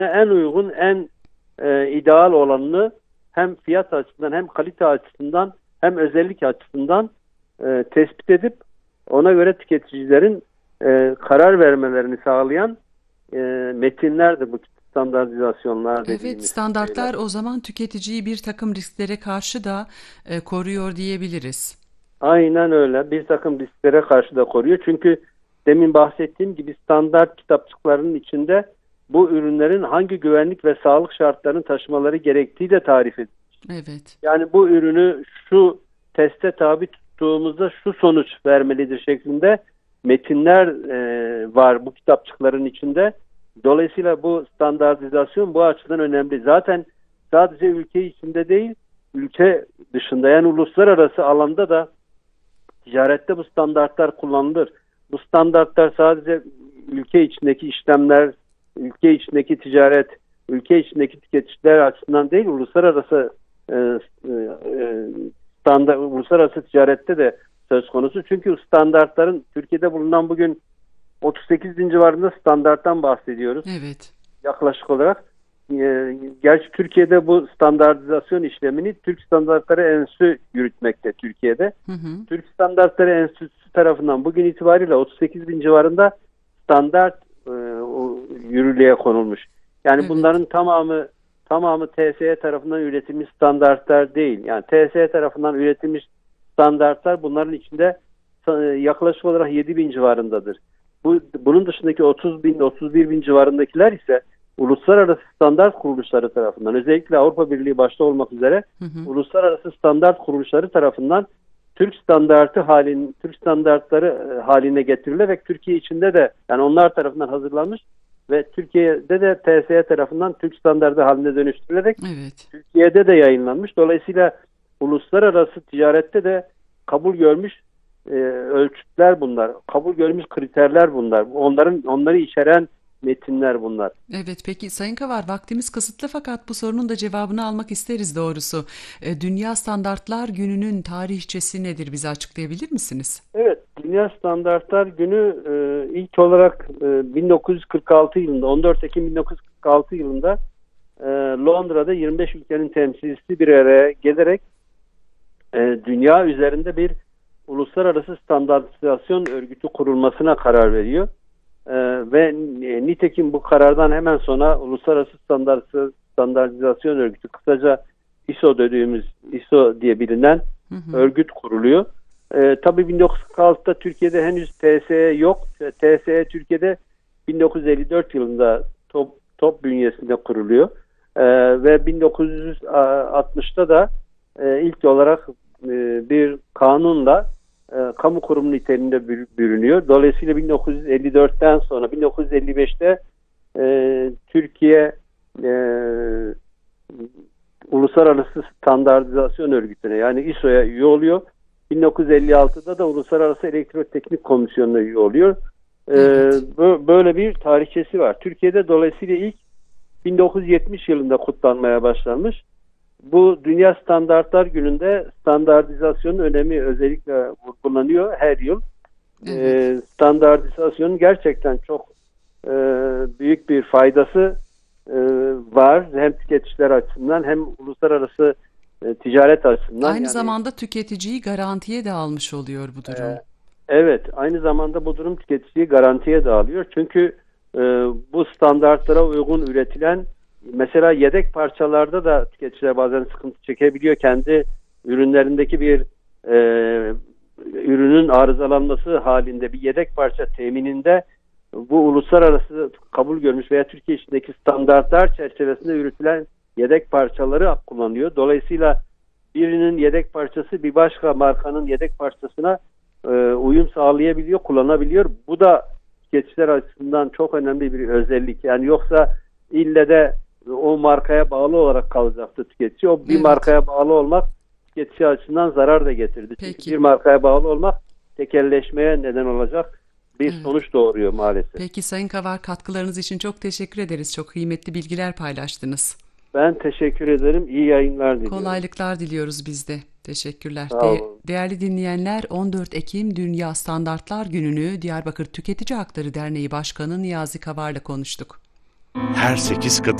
en uygun, en ideal olanını hem fiyat açısından hem kalite açısından hem özellik açısından tespit edip ona göre tüketicilerin karar vermelerini sağlayan metinlerdir bu standartizasyonlar Evet, dediğimiz şeyler. standartlar o zaman tüketiciyi bir takım risklere karşı da koruyor diyebiliriz. Aynen öyle. Bir takım risklere karşı da koruyor. Çünkü demin bahsettiğim gibi standart kitapçıklarının içinde bu ürünlerin hangi güvenlik ve sağlık şartlarını taşımaları gerektiği de tarif edilir. Evet, Yani bu ürünü şu teste tabi tuttuğumuzda şu sonuç vermelidir şeklinde metinler var bu kitapçıkların içinde. Dolayısıyla bu standartizasyon bu açıdan önemli. Zaten sadece ülke içinde değil, ülke dışında yani uluslararası alanda da ticarette bu standartlar kullanılır. Bu standartlar sadece ülke içindeki işlemler, ülke içindeki ticaret, ülke içindeki tüketiciler açısından değil, uluslararası uluslararası ticarette de söz konusu. Çünkü standartların Türkiye'de bulunan bugün 38 bin civarında standarttan bahsediyoruz evet. yaklaşık olarak. Gerçi Türkiye'de bu standartizasyon işlemini Türk Standartları Enstitüsü yürütmekte Türkiye'de. Hı hı. Türk Standartları Enstitüsü tarafından bugün itibariyle 38 bin civarında standart yürürlüğe konulmuş. Yani Evet. bunların tamamı TSE tarafından üretilmiş standartlar değil. Yani TSE tarafından üretilmiş standartlar bunların içinde yaklaşık olarak 7 bin civarındadır. Bunun dışındaki 30 bin, 31 bin civarındakiler ise uluslararası standart kuruluşları tarafından, özellikle Avrupa Birliği başta olmak üzere Hı hı. uluslararası standart kuruluşları tarafından Türk standartları haline getirilerek Türkiye içinde de yani onlar tarafından hazırlanmış ve Türkiye'de de TSE tarafından Türk standardı haline dönüştürülerek Evet. Türkiye'de de yayınlanmış. Dolayısıyla uluslararası ticarette de kabul görmüş ölçütler bunlar. Kabul görmüş kriterler bunlar. Onları içeren metinler bunlar. Evet, peki Sayın Kavar, vaktimiz kısıtlı fakat bu sorunun da cevabını almak isteriz doğrusu. Dünya Standartlar Günü'nün tarihçesi nedir, bize açıklayabilir misiniz? Evet, Dünya Standartlar Günü ilk olarak 1946 yılında, 14 Ekim 1946 yılında Londra'da 25 ülkenin temsilcisi bir araya gelerek dünya üzerinde bir uluslararası standartizasyon örgütü kurulmasına karar veriyor. Ve nitekim bu karardan hemen sonra Uluslararası Standartizasyon Örgütü, kısaca ISO dediğimiz ISO diye bilinen Hı hı. örgüt kuruluyor. Tabii 1946'da Türkiye'de henüz TSE yok. TSE Türkiye'de 1954 yılında top bünyesinde kuruluyor. Ve 1960'ta da ilk olarak bir kanunla kamu kurumu niteliğinde bürünüyor. Dolayısıyla 1954'ten sonra 1955'te Türkiye e, Uluslararası Standartizasyon Örgütü'ne yani ISO'ya üye oluyor. 1956'da da Uluslararası Elektroteknik Komisyonu'na üye oluyor. E, Evet. Böyle bir tarihçesi var. Türkiye'de dolayısıyla ilk 1970 yılında kutlanmaya başlanmış. Bu Dünya Standartlar Günü'nde standartizasyonun önemi özellikle vurgulanıyor her yıl. Evet. Standartizasyonun gerçekten çok e, büyük bir faydası e, var. Hem tüketiciler açısından hem uluslararası ticaret açısından. Aynı Yani zamanda tüketiciyi garantiye de almış oluyor bu durum. evet, aynı zamanda bu durum tüketiciyi garantiye de alıyor. Çünkü bu standartlara uygun üretilen mesela yedek parçalarda da tüketiciler bazen sıkıntı çekebiliyor. Kendi ürünlerindeki bir e, ürünün arızalanması halinde bir yedek parça temininde bu uluslararası kabul görmüş veya Türkiye içindeki standartlar çerçevesinde üretilen yedek parçaları kullanıyor. Dolayısıyla birinin yedek parçası bir başka markanın yedek parçasına uyum sağlayabiliyor, kullanabiliyor. Bu da tüketiciler açısından çok önemli bir özellik. Yani yoksa ille de o markaya bağlı olarak kalacaktı tüketici. O bir Evet. markaya bağlı olmak tüketici açısından zarar da getirdi. Çünkü bir Peki. markaya bağlı olmak tekelleşmeye neden olacak bir Evet. sonuç doğuruyor maalesef. Peki Sayın Kavar, katkılarınız için çok teşekkür ederiz. Çok kıymetli bilgiler paylaştınız. Ben teşekkür ederim. İyi yayınlar diliyorum. Kolaylıklar diliyoruz biz de. Teşekkürler. Sağ olun. Değerli dinleyenler, 14 Ekim Dünya Standartlar Günü'nü Diyarbakır Tüketici Hakları Derneği Başkanı Niyazi Kavar'la konuştuk. her 8 kadın